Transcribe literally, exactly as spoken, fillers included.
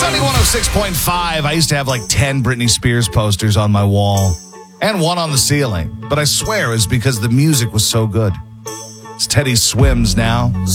Sunny one oh six point five. I used to have like ten Britney Spears posters on my wall and one on the ceiling. But I swear it was because the music was so good. It's Teddy Swims now.